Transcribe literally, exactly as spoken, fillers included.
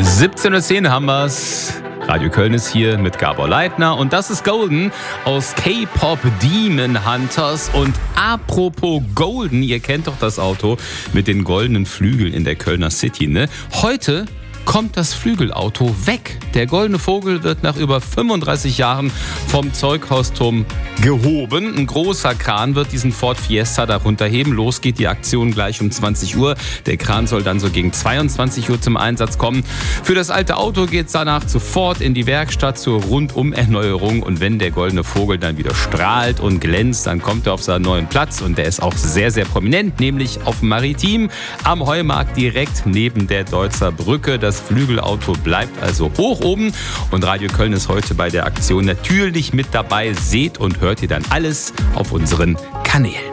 siebzehn Uhr zehn haben wir's. Radio Köln ist hier mit Gabor Leitner und das ist Golden aus K-Pop Demon Hunters. Und apropos Golden, ihr kennt doch das Auto mit den goldenen Flügeln in der Kölner City, ne? Heute kommt das Flügelauto weg. Der goldene Vogel wird nach über fünfunddreißig Jahren vom Zeughausturm gehoben. Ein großer Kran wird diesen Ford Fiesta darunter heben. Los geht die Aktion gleich um zwanzig Uhr. Der Kran soll dann so gegen zweiundzwanzig Uhr zum Einsatz kommen. Für das alte Auto geht es danach sofort in die Werkstatt zur Rundumerneuerung. Und wenn der goldene Vogel dann wieder strahlt und glänzt, dann kommt er auf seinen neuen Platz. Und der ist auch sehr, sehr prominent, nämlich auf dem Maritim am Heumarkt direkt neben der Deutzer Brücke. Das Flügelauto bleibt also hoch oben. Und Radio Köln ist heute bei der Aktion natürlich mit dabei. Seht und hört ihr dann alles auf unseren Kanälen.